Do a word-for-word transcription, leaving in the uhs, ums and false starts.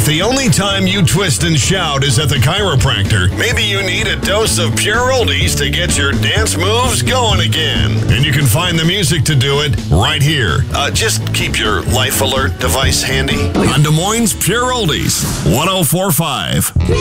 the only time you twist and shout is at the chiropractor, maybe you need a dose of pure oldies to get your dance moves going again. And you can find the music to do it right here. Uh, just keep your Life Alert device handy on Des Moines Pure Oldies, one oh four point five.